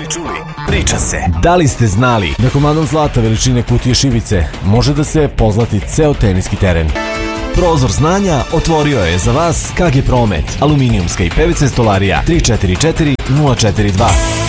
čuli, priča se. Da li ste znali da komadom zlata veličine kutije šibice može da se pozlati ceo teniski teren? Prozor znanja otvorio je za vas KG Promet, aluminijumska i PVC stolarija 344 042.